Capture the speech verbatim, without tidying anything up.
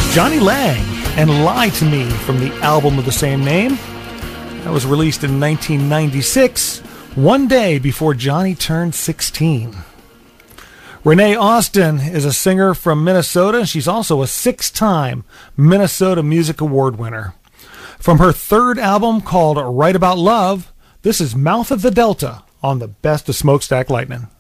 Johnny Lang and Lie to Me from the album of the same name. That was released in nineteen ninety-six, one day before Johnny turned sixteen. Renee Austin is a singer from Minnesota. She's also a six-time Minnesota Music Award winner. From her third album called Right About Love, this is Mouth of the Delta on the Best of Smokestack Lightning.